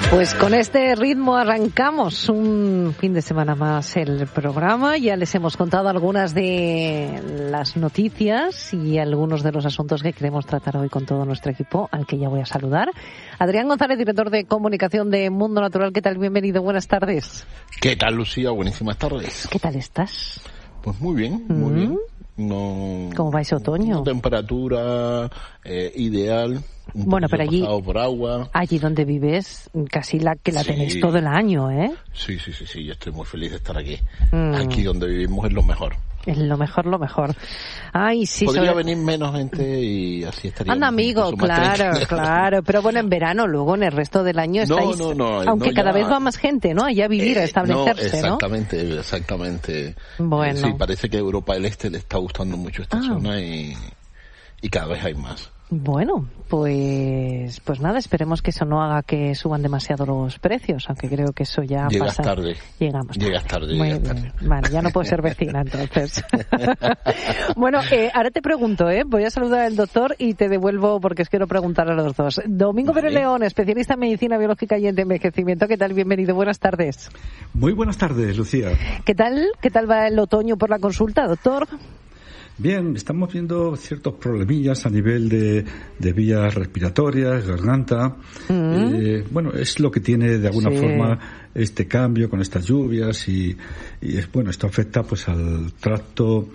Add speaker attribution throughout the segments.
Speaker 1: Pues con este ritmo arrancamos un fin de semana más el programa. Ya les hemos contado algunas de las noticias y algunos de los asuntos que queremos tratar hoy con todo nuestro equipo, al que ya voy a saludar. Adrián González, director de comunicación de Mundo Natural. ¿Qué tal? Bienvenido, buenas tardes.
Speaker 2: ¿Qué tal, Lucía? Buenísimas tardes.
Speaker 1: ¿Qué tal estás?
Speaker 2: Pues muy bien, muy bien. No,
Speaker 1: ¿cómo va ese otoño?
Speaker 2: Temperatura ideal.
Speaker 1: Bueno, pero allí,
Speaker 2: por agua.
Speaker 1: Allí donde vives, casi la
Speaker 2: Sí.
Speaker 1: tenéis todo el año, ¿eh?
Speaker 2: Sí, yo estoy muy feliz de estar aquí. Aquí donde vivimos es lo mejor.
Speaker 1: Es lo mejor. Ay, sí.
Speaker 2: Podría venir menos gente y así estaría.
Speaker 1: Anda, amigo, claro. Pero bueno, en verano, luego en el resto del año estáis...
Speaker 2: No.
Speaker 1: Aunque cada vez va más gente, ¿no? Allá a vivir, a establecerse, ¿no?
Speaker 2: Exactamente.
Speaker 1: Bueno.
Speaker 2: Sí, parece que Europa del Este le está gustando mucho esta zona y cada vez hay más.
Speaker 1: Bueno, pues nada, esperemos que eso no haga que suban demasiado los precios, aunque creo que eso ya
Speaker 2: Llegas
Speaker 1: pasa.
Speaker 2: tarde. Llegas tarde.
Speaker 1: Vale, ya no puedo ser vecina entonces. Bueno, ahora te pregunto, voy a saludar al doctor y te devuelvo porque os quiero preguntar a los dos. Domingo Pérez León, especialista en medicina biológica y en envejecimiento. ¿Qué tal? Bienvenido, buenas tardes.
Speaker 3: Muy buenas tardes, Lucía.
Speaker 1: ¿Qué tal va el otoño por la consulta, doctor?
Speaker 3: Bien, estamos viendo ciertos problemillas a nivel de vías respiratorias, garganta. Bueno, es lo que tiene de alguna forma este cambio con estas lluvias y esto afecta pues al tracto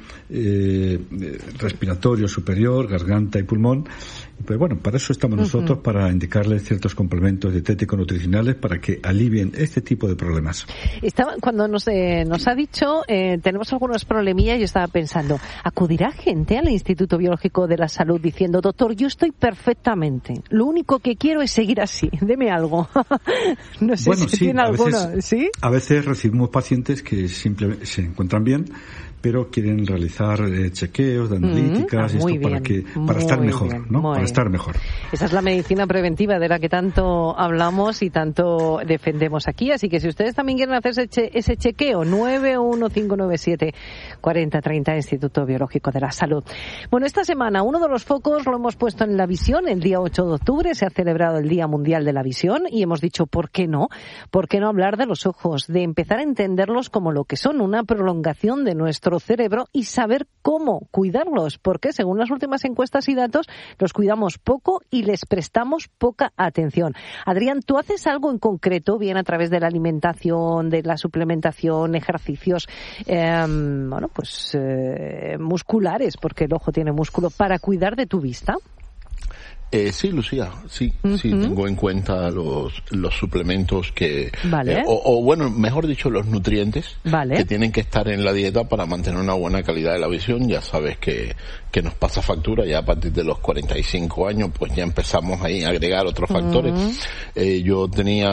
Speaker 3: respiratorio superior, garganta y pulmón. Pues bueno, para eso estamos nosotros, para indicarles ciertos complementos dietéticos nutricionales para que alivien este tipo de problemas.
Speaker 1: Cuando nos ha dicho, tenemos algunos problemillas, yo estaba pensando, ¿acudirá gente al Instituto Biológico de la Salud diciendo, doctor, yo estoy perfectamente, lo único que quiero es seguir así, deme algo? No sé si tiene alguno, ¿sí?
Speaker 3: A veces recibimos pacientes que simplemente se encuentran bien, pero quieren realizar chequeos de analíticas y esto para estar mejor, ¿no? Para estar mejor.
Speaker 1: Esa es la medicina preventiva de la que tanto hablamos y tanto defendemos aquí, así que si ustedes también quieren hacer ese chequeo, 915974030, Instituto Biológico de la Salud. Bueno, esta semana uno de los focos lo hemos puesto en la visión. El día 8 de octubre se ha celebrado el Día Mundial de la Visión y hemos dicho, ¿por qué no? ¿Por qué no hablar de los ojos? De empezar a entenderlos como lo que son, una prolongación de nuestro cerebro y saber cómo cuidarlos, porque según las últimas encuestas y datos los cuidamos poco y les prestamos poca atención. Adrián, ¿tú haces algo en concreto, bien a través de la alimentación, de la suplementación, ejercicios musculares, porque el ojo tiene músculo, para cuidar de tu vista?
Speaker 2: Sí, Lucía, sí, tengo en cuenta los suplementos que,
Speaker 1: vale.
Speaker 2: Bueno, mejor dicho, los nutrientes que tienen que estar en la dieta para mantener una buena calidad de la visión. Ya sabes que nos pasa factura, ya a partir de los 45 años, pues ya empezamos ahí a agregar otros factores. Yo tenía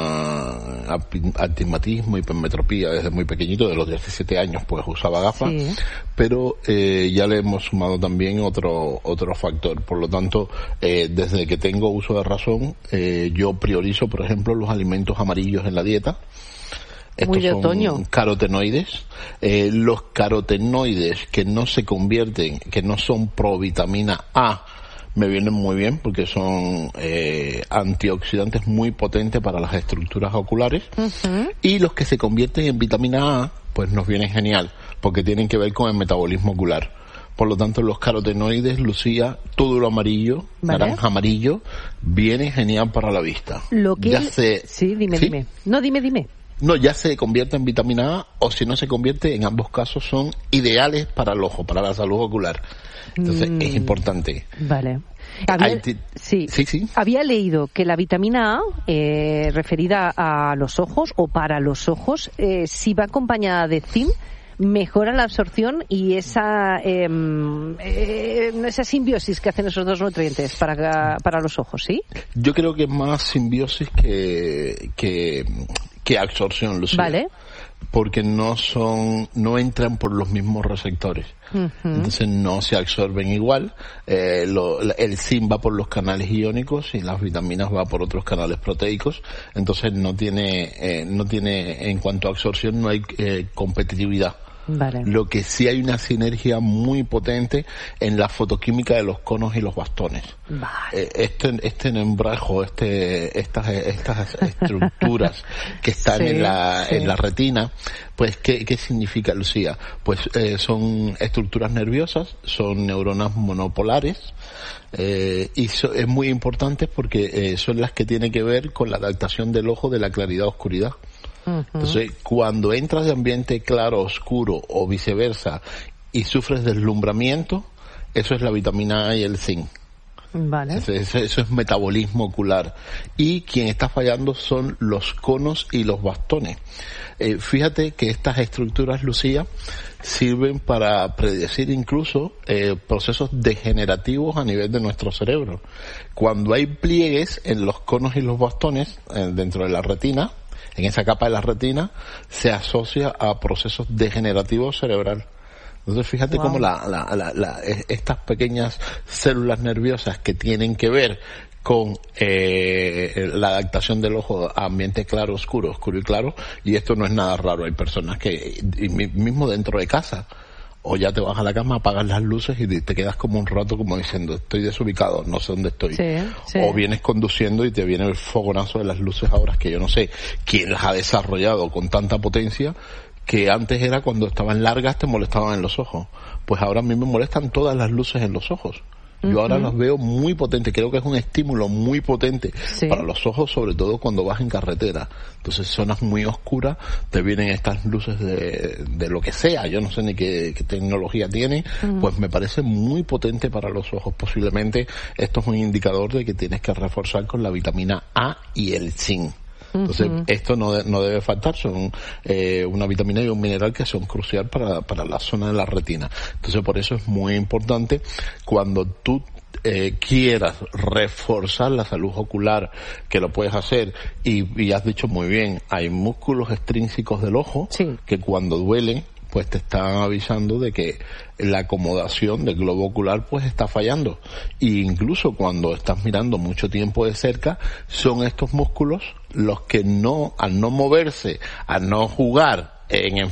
Speaker 2: astigmatismo, hipermetropía desde muy pequeñito, de los 17 años pues usaba gafas, pero ya le hemos sumado también otro factor. Por lo tanto, desde que tengo uso de razón, yo priorizo, por ejemplo, los alimentos amarillos en la dieta. Estos son carotenoides. Los carotenoides que no se convierten, que no son provitamina A, me vienen muy bien porque son antioxidantes muy potentes para las estructuras oculares. Y los que se convierten en vitamina A, pues nos vienen genial porque tienen que ver con el metabolismo ocular. Por lo tanto, los carotenoides, Lucía, todo lo amarillo, naranja amarillo, viene genial para la vista.
Speaker 1: Dime. No, dime.
Speaker 2: No, ya se convierte en vitamina A, o si no se convierte, en ambos casos son ideales para el ojo, para la salud ocular. Entonces, es importante.
Speaker 1: Vale.
Speaker 2: Sí.
Speaker 1: Había leído que la vitamina A, referida a los ojos o para los ojos, si va acompañada de zinc, mejora la absorción y esa simbiosis que hacen esos dos nutrientes para los ojos, ¿sí?
Speaker 2: Yo creo que es más simbiosis que absorción, Lucía.
Speaker 1: Vale.
Speaker 2: Porque no entran por los mismos receptores. Entonces no se absorben igual. El zinc va por los canales iónicos y las vitaminas va por otros canales proteicos. Entonces no tiene en cuanto a absorción no hay competitividad.
Speaker 1: Vale.
Speaker 2: Lo que sí hay una sinergia muy potente en la fotoquímica de los conos y los bastones.
Speaker 1: Vale.
Speaker 2: Este embarajo, estas estructuras que están en la retina, pues ¿qué significa, Lucía? Pues son estructuras nerviosas, son neuronas monopolares, y es muy importante porque son las que tienen que ver con la adaptación del ojo de la claridad a oscuridad. Entonces, cuando entras de ambiente claro, oscuro o viceversa y sufres deslumbramiento, eso es la vitamina A y el zinc.
Speaker 1: Vale.
Speaker 2: Eso es metabolismo ocular. Y quien está fallando son los conos y los bastones. Fíjate que estas estructuras, Lucía, sirven para predecir incluso procesos degenerativos a nivel de nuestro cerebro. Cuando hay pliegues en los conos y los bastones dentro de la retina, en esa capa de la retina, se asocia a procesos degenerativos cerebral. Entonces fíjate cómo estas pequeñas células nerviosas que tienen que ver con la adaptación del ojo a ambiente claro, oscuro y claro, y esto no es nada raro. Hay personas que, mismo dentro de casa, o ya te vas a la cama, apagas las luces y te quedas como un rato como diciendo, estoy desubicado, no sé dónde estoy.
Speaker 1: Sí.
Speaker 2: O vienes conduciendo y te viene el fogonazo de las luces ahora, que yo no sé quién las ha desarrollado con tanta potencia, que antes era cuando estaban largas te molestaban en los ojos. Pues ahora a mí me molestan todas las luces en los ojos. Yo ahora las veo muy potentes, creo que es un estímulo muy potente para los ojos, sobre todo cuando vas en carretera. Entonces, zonas muy oscuras, te vienen estas luces de lo que sea, yo no sé ni qué tecnología tiene, pues me parece muy potente para los ojos. Posiblemente esto es un indicador de que tienes que reforzar con la vitamina A y el zinc. Entonces, esto no debe faltar, son una vitamina y un mineral que son crucial para la zona de la retina. Entonces, por eso es muy importante cuando tú quieras reforzar la salud ocular, que lo puedes hacer, y has dicho muy bien, hay músculos extrínsecos del ojo que cuando duelen, pues te están avisando de que la acomodación del globo ocular pues está fallando. Y incluso cuando estás mirando mucho tiempo de cerca, son estos músculos los que al no moverse, al no jugar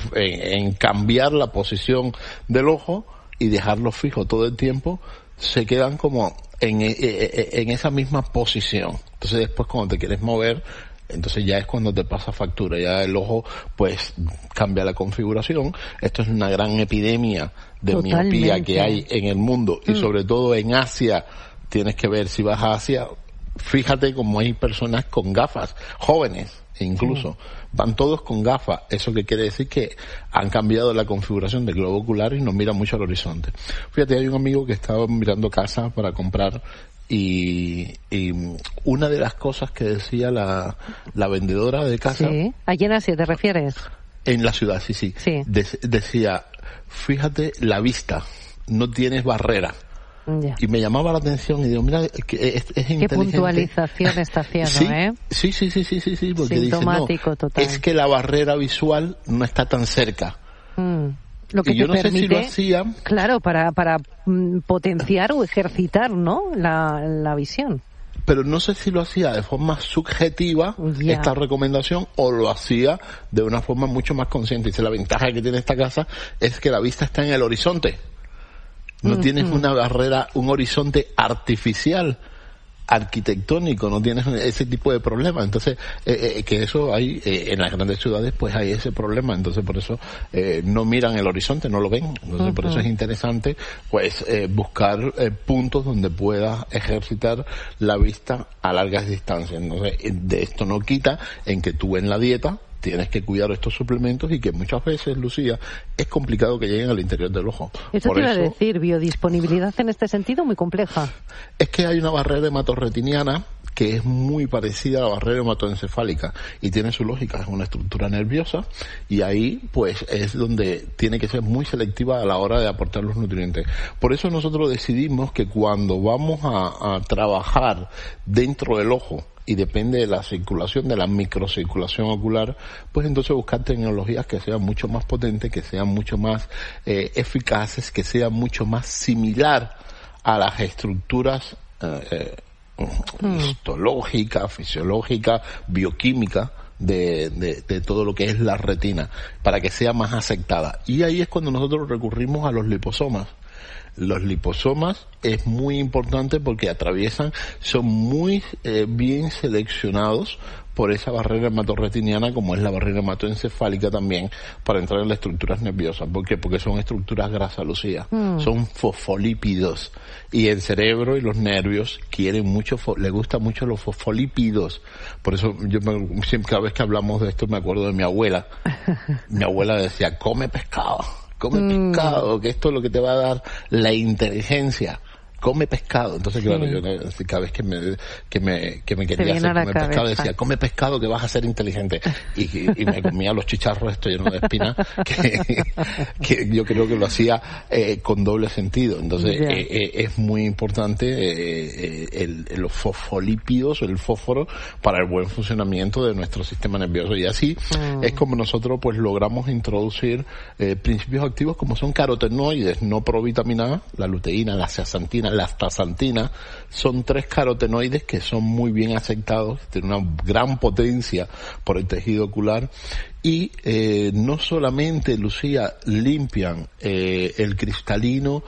Speaker 2: en cambiar la posición del ojo y dejarlo fijo todo el tiempo, se quedan como en esa misma posición. Entonces después cuando te quieres mover, entonces ya es cuando te pasa factura, ya el ojo pues cambia la configuración. Esto es una gran epidemia de miopía que hay en el mundo y sobre todo en Asia. Tienes que ver, si vas a Asia, fíjate cómo hay personas con gafas, jóvenes incluso, van todos con gafas. Eso que quiere decir que han cambiado la configuración del globo ocular y no miran mucho al horizonte. Fíjate, hay un amigo que estaba mirando casa para comprar y una de las cosas que decía la vendedora de casa...
Speaker 1: Sí, ¿allí en Asia te refieres?
Speaker 2: En la ciudad, sí. Decía, fíjate la vista, no tienes barrera.
Speaker 1: Ya.
Speaker 2: Y me llamaba la atención y digo, mira, es inteligente.
Speaker 1: Qué puntualización está haciendo,
Speaker 2: Sí, porque
Speaker 1: sintomático,
Speaker 2: dice,
Speaker 1: total.
Speaker 2: Es que la barrera visual no está tan cerca.
Speaker 1: Lo que
Speaker 2: y yo
Speaker 1: te
Speaker 2: no
Speaker 1: permite,
Speaker 2: sé si lo hacía,
Speaker 1: claro, para potenciar o ejercitar, ¿no?, la visión.
Speaker 2: Pero no sé si lo hacía de forma subjetiva, esta recomendación, o lo hacía de una forma mucho más consciente. Dice, la ventaja que tiene esta casa es que la vista está en el horizonte. No tienes una barrera, un horizonte artificial, arquitectónico, no tienes ese tipo de problema. Entonces, que eso hay, en las grandes ciudades, pues hay ese problema. Entonces, por eso, no miran el horizonte, no lo ven. Entonces, por eso es interesante, pues, buscar puntos donde puedas ejercitar la vista a largas distancias. Entonces, de esto no quita en que tú en la dieta tienes que cuidar estos suplementos y que muchas veces, Lucía, es complicado que lleguen al interior del ojo.
Speaker 1: Eso te iba a decir, biodisponibilidad en este sentido muy compleja.
Speaker 2: Es que hay una barrera hematorretiniana que es muy parecida a la barrera hematoencefálica y tiene su lógica, es una estructura nerviosa y ahí pues es donde tiene que ser muy selectiva a la hora de aportar los nutrientes. Por eso nosotros decidimos que cuando vamos a trabajar dentro del ojo, y depende de la circulación, de la microcirculación ocular, pues entonces buscar tecnologías que sean mucho más potentes, que sean mucho más eficaces, que sean mucho más similar a las estructuras histológicas, fisiológicas, bioquímicas de todo lo que es la retina, para que sea más aceptada. Y ahí es cuando nosotros recurrimos a los liposomas. Los liposomas es muy importante porque son muy bien seleccionados por esa barrera hematorretiniana, como es la barrera hematoencefálica también, para entrar en las estructuras nerviosas. ¿Por qué? Porque son estructuras grasas, Lucía. Son fosfolípidos. Y el cerebro y los nervios les gustan mucho los fosfolípidos. Por eso cada vez que hablamos de esto me acuerdo de mi abuela. Mi abuela decía, come pescado, que esto es lo que te va a dar la inteligencia. Come pescado. Entonces, claro, yo cada vez que me quería hacer comer pescado, decía, come pescado que vas a ser inteligente. Y me comía los chicharros estos llenos de espinas, que yo creo que lo hacía con doble sentido. Entonces, es muy importante los fosfolípidos, el fósforo, para el buen funcionamiento de nuestro sistema nervioso. Y así es como nosotros pues logramos introducir principios activos como son carotenoides no provitaminados, la luteína, la zeaxantina, la astaxantina. Son 3 carotenoides que son muy bien aceptados, tienen una gran potencia por el tejido ocular y no solamente, Lucía, limpian el cristalino,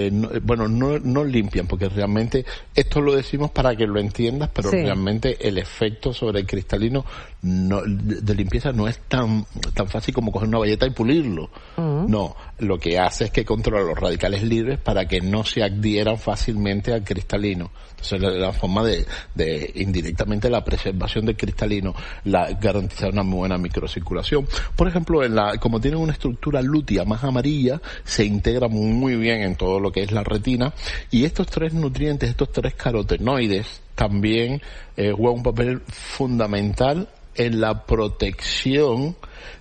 Speaker 2: no limpian, porque realmente esto lo decimos para que lo entiendas, pero realmente el efecto sobre el cristalino de limpieza no es tan fácil como coger una bayeta y pulirlo. No, lo que hace es que controla los radicales libres para que no se adhieran fácilmente al cristalino. Entonces la forma de indirectamente la preservación del cristalino, garantizar una muy buena microcirculación. Por ejemplo, como tienen una estructura lútea más amarilla, se integra muy bien en todo lo que es la retina, y estos 3 nutrientes, estos 3 carotenoides también juegan un papel fundamental en la protección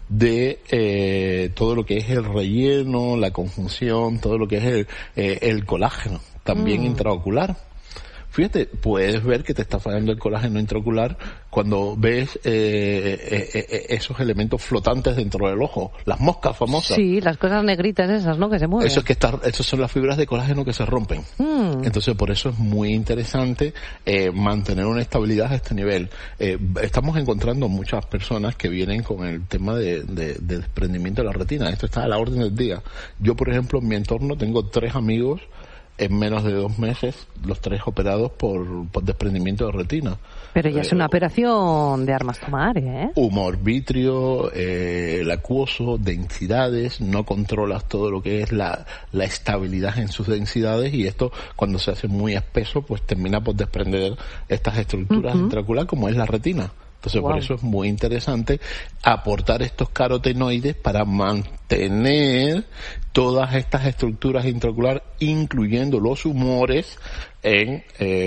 Speaker 2: de todo lo que es el relleno, la conjunción, todo lo que es el colágeno, también intraocular. Fíjate, puedes ver que te está fallando el colágeno intraocular cuando ves esos elementos flotantes dentro del ojo, las moscas famosas.
Speaker 1: Sí, las cosas negritas esas, ¿no? Que se mueven.
Speaker 2: Esas son las fibras de colágeno que se rompen. Entonces, por eso es muy interesante mantener una estabilidad a este nivel. Estamos encontrando muchas personas que vienen con el tema de desprendimiento de la retina. Esto está a la orden del día. Yo, por ejemplo, en mi entorno tengo 3 amigos en menos de 2 meses, los 3 operados por desprendimiento de retina.
Speaker 1: Pero ya es una operación de armas tomar, ¿eh?
Speaker 2: Humor vítreo, el acuoso, densidades, no controlas todo lo que es la estabilidad en sus densidades, y esto, cuando se hace muy espeso, pues termina por desprender estas estructuras intraoculares, como es la retina. Entonces, por eso es muy interesante aportar estos carotenoides para mantener todas estas estructuras intraoculares, incluyendo los humores, en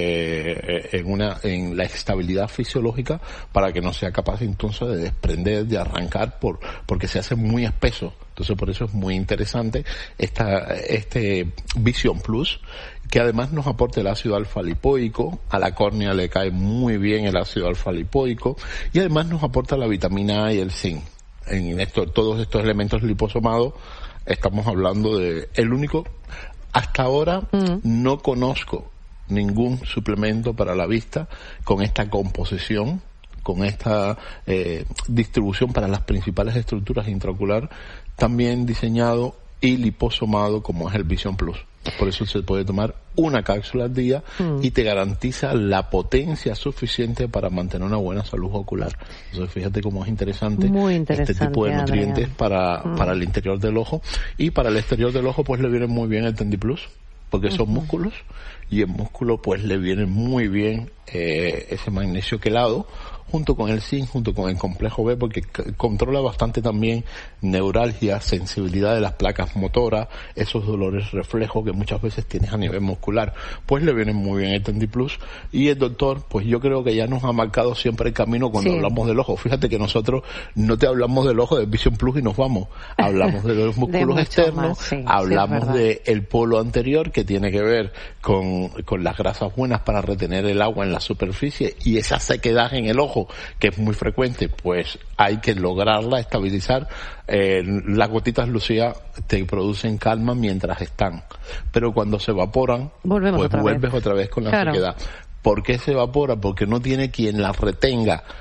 Speaker 2: la estabilidad fisiológica, para que no sea capaz entonces de desprender, de arrancar, porque se hace muy espeso. Entonces, por eso es muy interesante este Vision Plus, que además nos aporta el ácido alfa-lipoico. A la córnea le cae muy bien el ácido alfa-lipoico, y además nos aporta la vitamina A y el zinc. En todos estos elementos liposomados estamos hablando de el único. Hasta ahora no conozco ningún suplemento para la vista con esta composición, con esta distribución para las principales estructuras intraocular, también diseñado y liposomado como es el Vision Plus. Por eso se puede tomar una cápsula al día y te garantiza la potencia suficiente para mantener una buena salud ocular. Entonces, fíjate cómo es interesante este tipo de nutrientes para el interior del ojo. Y para el exterior del ojo, pues le viene muy bien el Tendiplus, porque son músculos, y el músculo pues le viene muy bien ese magnesio quelado, junto con el zinc, junto con el complejo B, porque controla bastante también neuralgia, sensibilidad de las placas motoras, esos dolores reflejos que muchas veces tienes a nivel muscular. Pues le viene muy bien el Tendiplus, y el doctor, pues yo creo que ya nos ha marcado siempre el camino cuando hablamos del ojo. Fíjate que nosotros no te hablamos del ojo del Vision Plus y nos vamos. Hablamos de los músculos externos, hablamos del polo anterior, que tiene que ver con las grasas buenas para retener el agua en la superficie, y esa sequedad en el ojo, que es muy frecuente, pues hay que lograrla, estabilizar. Las gotitas, Lucía, te producen calma mientras están, pero cuando se evaporan, vuelves otra vez con la sequedad. ¿Por qué se evapora? Porque no tiene quien la retenga.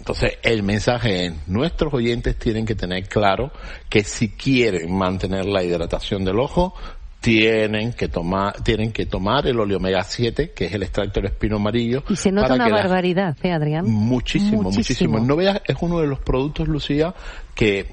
Speaker 2: Entonces, el mensaje es, nuestros oyentes tienen que tener claro que si quieren mantener la hidratación del ojo, tienen que tomar el oleomega 7, que es el extracto del espino amarillo.
Speaker 1: Y se nota una barbaridad, Adrián.
Speaker 2: Muchísimo. No veas, es uno de los productos, Lucía, que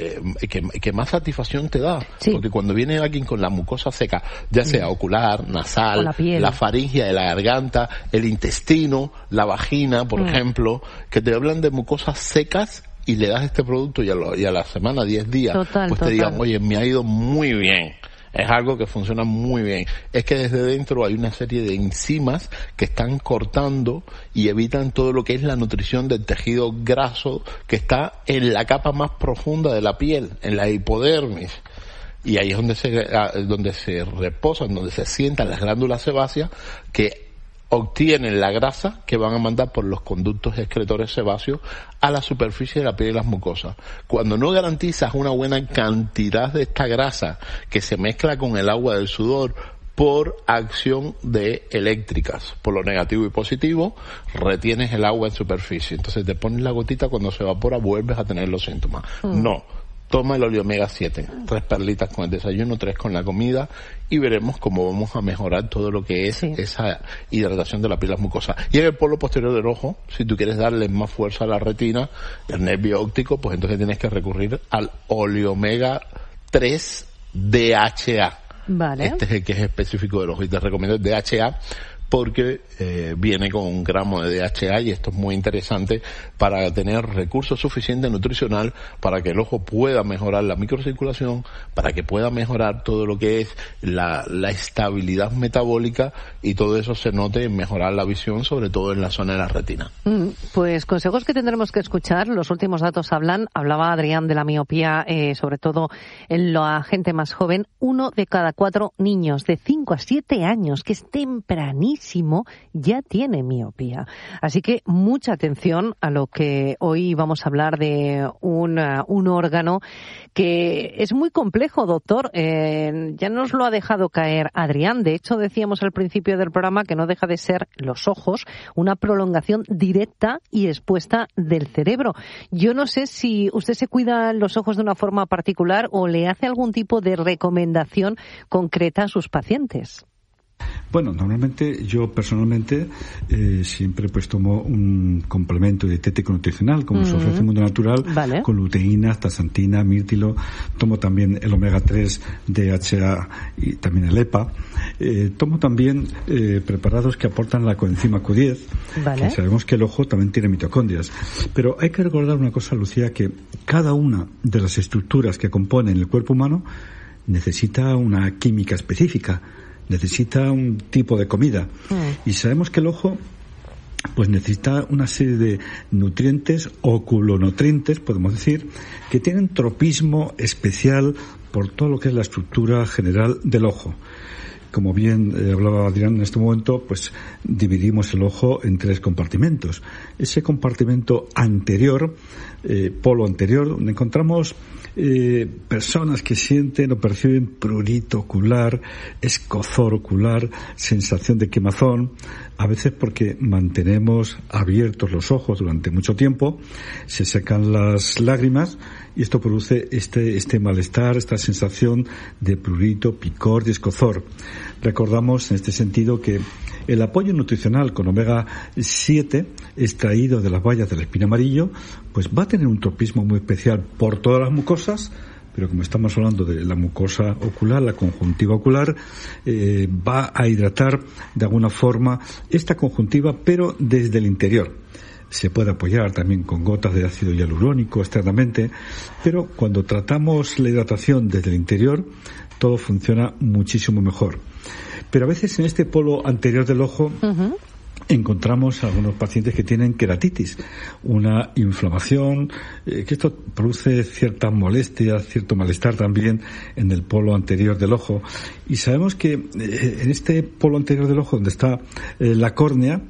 Speaker 2: más satisfacción te da. Sí. Porque cuando viene alguien con la mucosa seca, ya sea ocular, nasal, la faringe de la garganta, el intestino, la vagina, por ejemplo, que te hablan de mucosas secas, y le das este producto y a la semana, 10 días, te digan, oye, me ha ido muy bien. Es algo que funciona muy bien. Es que desde dentro hay una serie de enzimas que están cortando y evitan todo lo que es la nutrición del tejido graso que está en la capa más profunda de la piel, en la hipodermis. Y ahí es donde se reposan, donde se sientan las glándulas sebáceas que obtienen la grasa que van a mandar por los conductos excretores sebáceos a la superficie de la piel y las mucosas. Cuando no garantizas una buena cantidad de esta grasa que se mezcla con el agua del sudor por acción de eléctricas, por lo negativo y positivo, retienes el agua en superficie. Entonces te pones la gotita, cuando se evapora vuelves a tener los síntomas. No. Toma el oleomega 7, 3 perlitas con el desayuno, 3 con la comida, y veremos cómo vamos a mejorar todo lo que es esa hidratación de la piel y las mucosas. Y en el polo posterior del ojo, si tú quieres darle más fuerza a la retina, el nervio óptico, pues entonces tienes que recurrir al oleomega 3 DHA.
Speaker 1: Vale.
Speaker 2: Este es el que es específico del ojo, y te recomiendo el DHA porque viene con 1 gramo de DHA, y esto es muy interesante para tener recursos suficientes nutricional para que el ojo pueda mejorar la microcirculación, para que pueda mejorar todo lo que es la estabilidad metabólica, y todo eso se note en mejorar la visión, sobre todo en la zona de la retina.
Speaker 1: Pues consejos que tendremos que escuchar. Los últimos datos hablaba Adrián de la miopía, sobre todo en la gente más joven. 1 de cada 4 niños de 5 a 7 años, que es tempranísimo, ya tiene miopía. Así que mucha atención a lo que hoy vamos a hablar de un órgano que es muy complejo, doctor. Ya nos lo ha dejado caer Adrián. De hecho, decíamos al principio del programa que no deja de ser los ojos una prolongación directa y expuesta del cerebro. Yo no sé si usted se cuida los ojos de una forma particular o le hace algún tipo de recomendación concreta a sus pacientes.
Speaker 3: Bueno, normalmente yo personalmente siempre pues tomo un complemento dietético nutricional, como se ofrece en Mundo Natural, con luteína, astaxantina, mirtilo. Tomo también el omega 3 DHA y también el EPA. Tomo también preparados que aportan la coenzima Q10. Que sabemos que el ojo también tiene mitocondrias. Pero hay que recordar una cosa, Lucía, que cada una de las estructuras que componen el cuerpo humano necesita una química específica. Necesita un tipo de comida. Y sabemos que el ojo pues necesita una serie de nutrientes, oculonutrientes, podemos decir, que tienen tropismo especial por todo lo que es la estructura general del ojo. Como bien hablaba Adrián en este momento, pues dividimos el ojo en 3 compartimentos. Ese compartimento anterior, polo anterior, donde encontramos personas que sienten o perciben prurito ocular, escozor ocular, sensación de quemazón, a veces porque mantenemos abiertos los ojos durante mucho tiempo, se secan las lágrimas y esto produce este malestar, esta sensación de prurito, picor y escozor. Recordamos en este sentido que el apoyo nutricional con omega 7 extraído de las bayas del espino amarillo pues va a tener un tropismo muy especial por todas las mucosas, pero como estamos hablando de la mucosa ocular, la conjuntiva ocular, va a hidratar de alguna forma esta conjuntiva, pero desde el interior. Se puede apoyar también con gotas de ácido hialurónico externamente, pero cuando tratamos la hidratación desde el interior, todo funciona muchísimo mejor. Pero a veces en este polo anterior del ojo encontramos a algunos pacientes que tienen queratitis, una inflamación, que esto produce cierta molestia, cierto malestar también en el polo anterior del ojo. Y sabemos que en este polo anterior del ojo, donde está la córnea,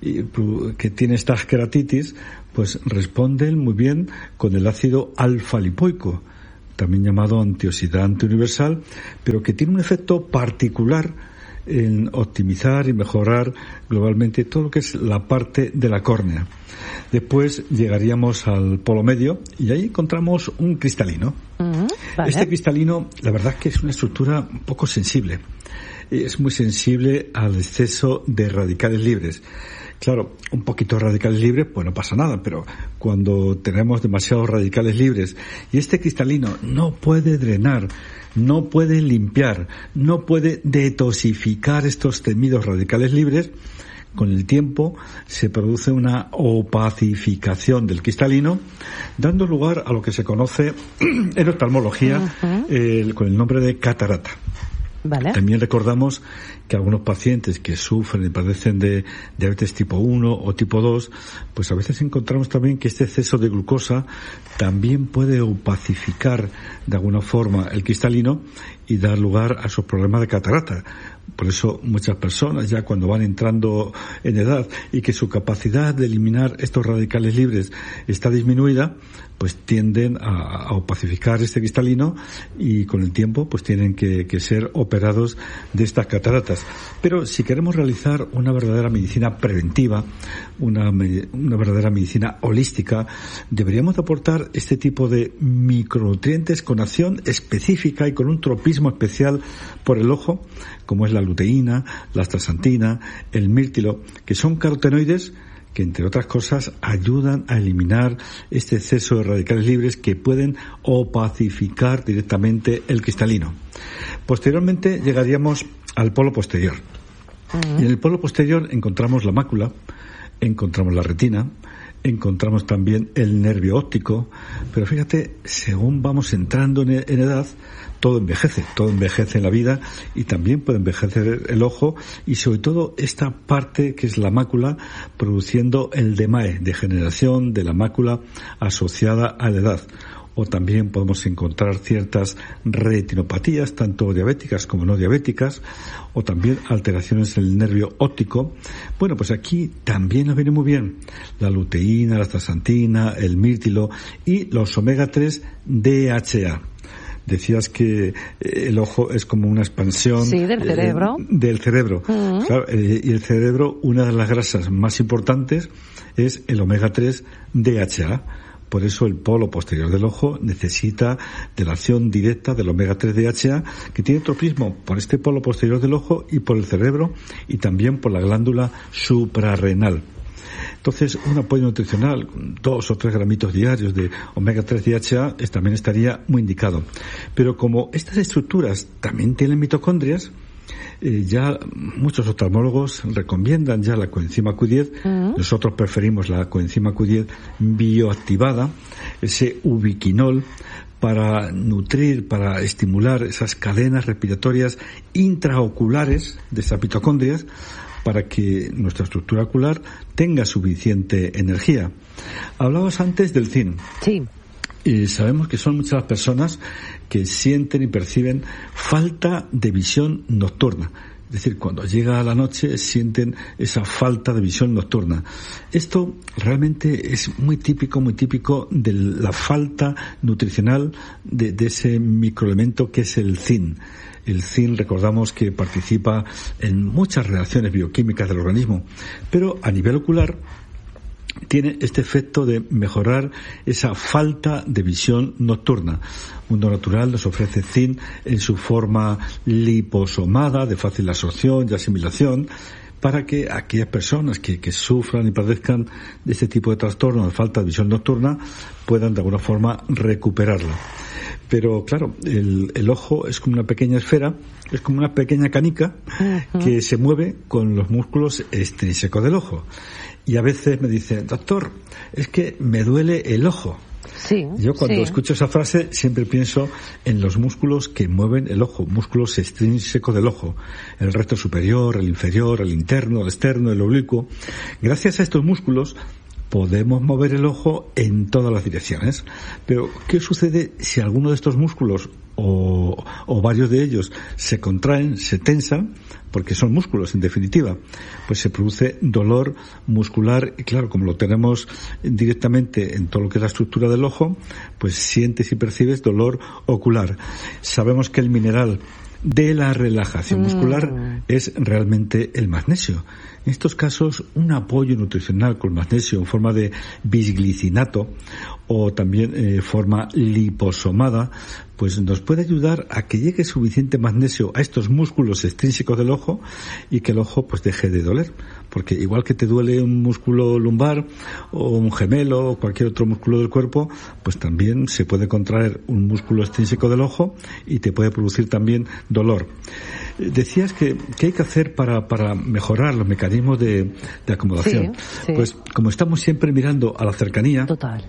Speaker 3: que tiene estas queratitis, pues responden muy bien con el ácido alfa-lipoico, también llamado antioxidante universal, pero que tiene un efecto particular en optimizar y mejorar globalmente todo lo que es la parte de la córnea. Después llegaríamos al polo medio y ahí encontramos un cristalino.
Speaker 1: Vale.
Speaker 3: Este cristalino, la verdad es que es una estructura un poco sensible. Es muy sensible al exceso de radicales libres. Claro, un poquito de radicales libres, pues no pasa nada, pero cuando tenemos demasiados radicales libres y este cristalino no puede drenar, no puede limpiar, no puede detoxificar estos temidos radicales libres, con el tiempo se produce una opacificación del cristalino, dando lugar a lo que se conoce en oftalmología con el nombre de catarata.
Speaker 1: Vale.
Speaker 3: También recordamos que algunos pacientes que sufren y padecen de diabetes tipo 1 o tipo 2, pues a veces encontramos también que este exceso de glucosa también puede opacificar de alguna forma el cristalino y dar lugar a esos problemas de catarata. Por eso muchas personas ya cuando van entrando en edad y que su capacidad de eliminar estos radicales libres está disminuida, pues tienden a opacificar este cristalino y con el tiempo pues tienen que ser operados de estas cataratas. Pero si queremos realizar una verdadera medicina preventiva, una verdadera medicina holística, deberíamos aportar este tipo de micronutrientes con acción específica y con un tropismo especial por el ojo, como es la luteína, la astaxantina, el mirtilo, que son carotenoides que, entre otras cosas, ayudan a eliminar este exceso de radicales libres que pueden opacificar directamente el cristalino. Posteriormente llegaríamos al polo posterior. Y en el polo posterior encontramos la mácula, encontramos la retina, encontramos también el nervio óptico, pero fíjate, según vamos entrando en edad, todo envejece en la vida y también puede envejecer el ojo y sobre todo esta parte que es la mácula produciendo el DMAE, degeneración de la mácula asociada a la edad. O también podemos encontrar ciertas retinopatías, tanto diabéticas como no diabéticas, o también alteraciones en el nervio óptico. Bueno, pues aquí también nos viene muy bien la luteína, la astaxantina, el mirtilo y los omega 3 DHA. Decías que el ojo es como una expansión
Speaker 1: del cerebro.
Speaker 3: Del cerebro. Claro, y el cerebro, una de las grasas más importantes es el omega 3 DHA. Por eso el polo posterior del ojo necesita de la acción directa del omega 3 DHA, que tiene tropismo por este polo posterior del ojo y por el cerebro y también por la glándula suprarrenal. Entonces, un apoyo nutricional, 2 o 3 gramitos diarios de omega 3 DHA también estaría muy indicado. Pero como estas estructuras también tienen mitocondrias, ya muchos oftalmólogos recomiendan ya la coenzima Q10. Nosotros preferimos la coenzima Q10 bioactivada, ese ubiquinol, para nutrir, para estimular esas cadenas respiratorias intraoculares de esas mitocondrias, para que nuestra estructura ocular tenga suficiente energía. Hablabas antes del zinc.
Speaker 1: Sí.
Speaker 3: Y sabemos que son muchas las personas que sienten y perciben falta de visión nocturna. Es decir, cuando llega la noche sienten esa falta de visión nocturna. Esto realmente es muy típico de la falta nutricional de ese microelemento que es el zinc. El zinc, recordamos que participa en muchas reacciones bioquímicas del organismo, pero a nivel ocular tiene este efecto de mejorar esa falta de visión nocturna. Mundo Natural nos ofrece zinc en su forma liposomada, de fácil absorción y asimilación, para que aquellas personas que sufran y padezcan de este tipo de trastorno de falta de visión nocturna puedan de alguna forma recuperarla. Pero claro, el ojo es como una pequeña esfera, es como una pequeña canica que se mueve con los músculos extrínsecos del ojo. Y a veces me dicen, doctor, es que me duele el ojo.
Speaker 1: Sí,
Speaker 3: yo cuando escucho esa frase siempre pienso en los músculos que mueven el ojo, músculos extrínsecos del ojo, el recto superior, el inferior, el interno, el externo, el oblicuo. Gracias a estos músculos podemos mover el ojo en todas las direcciones. Pero, ¿qué sucede si alguno de estos músculos o varios de ellos se contraen, se tensan? Porque son músculos, en definitiva. Pues se produce dolor muscular y claro, como lo tenemos directamente en todo lo que es la estructura del ojo, pues sientes y percibes dolor ocular. Sabemos que el mineral de la relajación muscular es realmente el magnesio. En estos casos, un apoyo nutricional con magnesio en forma de bisglicinato o también forma liposomada, pues nos puede ayudar a que llegue suficiente magnesio a estos músculos extrínsecos del ojo y que el ojo pues deje de doler. Porque igual que te duele un músculo lumbar o un gemelo o cualquier otro músculo del cuerpo, pues también se puede contraer un músculo extrínseco del ojo y te puede producir también dolor. Decías que hay que hacer para mejorar los mecanismos de acomodación. Sí. Pues como estamos siempre mirando a la cercanía.
Speaker 1: Total.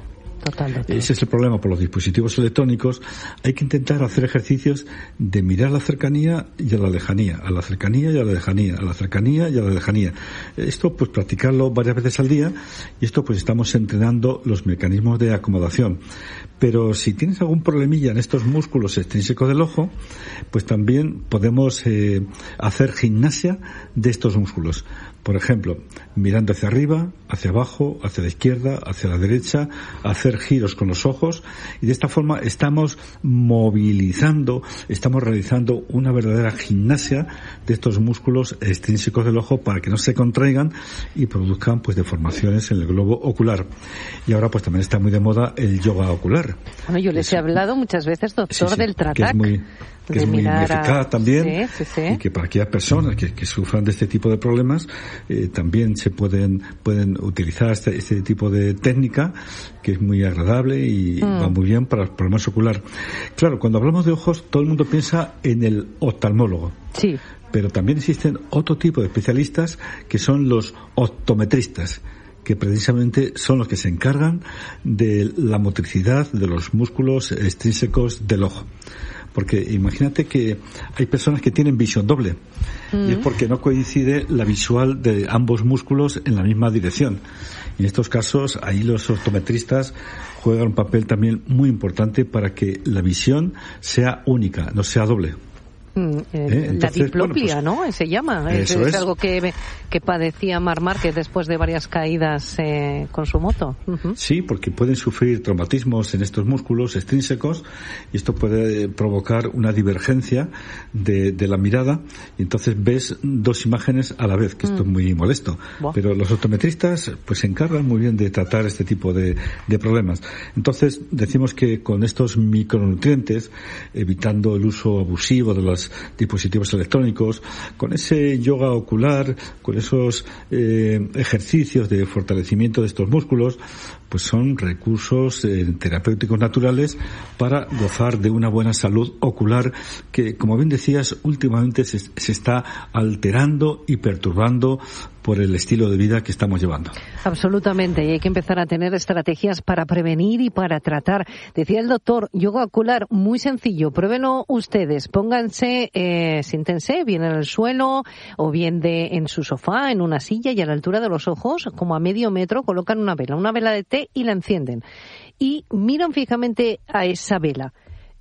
Speaker 3: Ese es el problema por los dispositivos electrónicos. Hay que intentar hacer ejercicios de mirar a la cercanía y a la lejanía, a la cercanía y a la lejanía, a la cercanía y a la lejanía. Esto pues practicarlo varias veces al día y esto pues estamos entrenando los mecanismos de acomodación. Pero si tienes algún problemilla en estos músculos extrínsecos del ojo, pues también podemos hacer gimnasia de estos músculos. Por ejemplo, mirando hacia arriba, hacia abajo, hacia la izquierda, hacia la derecha, hacer giros con los ojos y de esta forma estamos movilizando, estamos realizando una verdadera gimnasia de estos músculos extrínsecos del ojo para que no se contraigan y produzcan pues deformaciones en el globo ocular. Y ahora pues también está muy de moda el yoga ocular.
Speaker 1: Bueno, yo les he hablado muchas veces, doctor, del Tratak.
Speaker 3: Que es muy eficaz también y que para aquellas personas que sufran de este tipo de problemas también se pueden utilizar este tipo de técnica que es muy agradable y va muy bien para los problemas oculares. Claro, cuando hablamos de ojos todo el mundo piensa en el oftalmólogo.
Speaker 1: Sí.
Speaker 3: Pero también existen otro tipo de especialistas que son los optometristas, que precisamente son los que se encargan de la motricidad de los músculos extrínsecos del ojo. Porque imagínate que hay personas que tienen visión doble y es porque no coincide la visual de ambos músculos en la misma dirección. Y en estos casos, ahí los optometristas juegan un papel también muy importante para que la visión sea única, no sea doble.
Speaker 1: Entonces, la diplopia, bueno, pues, ¿no? Se llama. Es algo que padecía Marc Márquez después de varias caídas con su moto.
Speaker 3: Sí, porque pueden sufrir traumatismos en estos músculos extrínsecos y esto puede provocar una divergencia de la mirada y entonces ves dos imágenes a la vez, que esto es muy molesto. Pero los optometristas pues se encargan muy bien de tratar este tipo de problemas. Entonces decimos que con estos micronutrientes, evitando el uso abusivo de los dispositivos electrónicos, con ese yoga ocular, con esos ejercicios de fortalecimiento de estos músculos, pues son recursos terapéuticos naturales para gozar de una buena salud ocular que, como bien decías, últimamente se está alterando y perturbando por el estilo de vida que estamos llevando.
Speaker 1: Absolutamente, y hay que empezar a tener estrategias para prevenir y para tratar. Decía el doctor, yoga ocular, muy sencillo, pruébenlo ustedes, pónganse, siéntense bien en el suelo o bien en su sofá, en una silla y a la altura de los ojos, como a medio metro, colocan una vela de té y la encienden. Y miran fijamente a esa vela.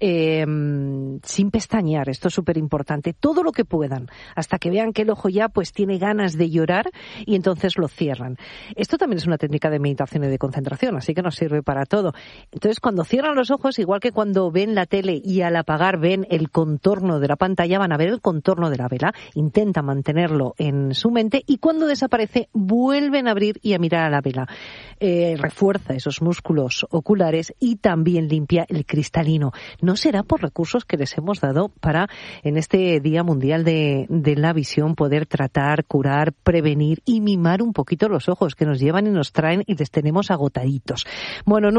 Speaker 1: Sin pestañear, esto es súper importante, todo lo que puedan, hasta que vean que el ojo ya pues tiene ganas de llorar y entonces lo cierran. Esto también es una técnica de meditación y de concentración, así que nos sirve para todo. Entonces cuando cierran los ojos, igual que cuando ven la tele y al apagar ven el contorno de la pantalla, van a ver el contorno de la vela, intentan mantenerlo en su mente y cuando desaparece vuelven a abrir y a mirar a la vela. Refuerza esos músculos oculares y también limpia el cristalino. ¿No será por recursos que les hemos dado para, en este Día Mundial de la Visión, poder tratar, curar, prevenir y mimar un poquito los ojos que nos llevan y nos traen y les tenemos agotaditos? Bueno,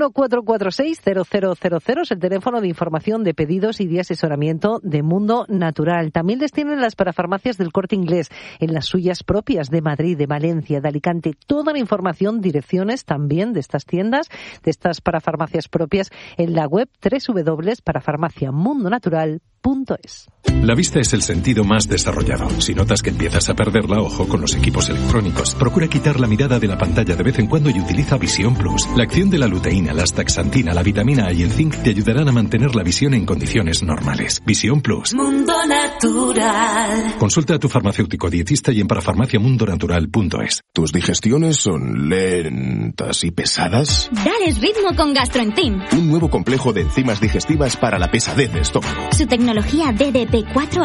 Speaker 1: 914460000 es el teléfono de información de pedidos y de asesoramiento de Mundo Natural. También les tienen las parafarmacias del Corte Inglés, en las suyas propias de Madrid, de Valencia, de Alicante. Toda la información, direcciones también de estas tiendas, de estas parafarmacias propias en la web www.parafarmaciamundonatural.es.
Speaker 4: La vista es el sentido más desarrollado. Si notas que empiezas a perderla, ojo con los equipos electrónicos. Procura quitar la mirada de la pantalla de vez en cuando y utiliza Visión Plus. La acción de la luteína, la astaxantina, la vitamina A y el zinc te ayudarán a mantener la visión en condiciones normales. Visión Plus.
Speaker 5: Mundo Natural.
Speaker 4: Consulta a tu farmacéutico dietista y en parafarmaciamundonatural.es.
Speaker 6: ¿Tus digestiones son lentas y pesadas?
Speaker 5: Dales ritmo con Gastroentim.
Speaker 6: Un nuevo complejo de enzimas digestivas para la pesadez de estómago.
Speaker 5: Su tecnología
Speaker 7: tecnología DDP4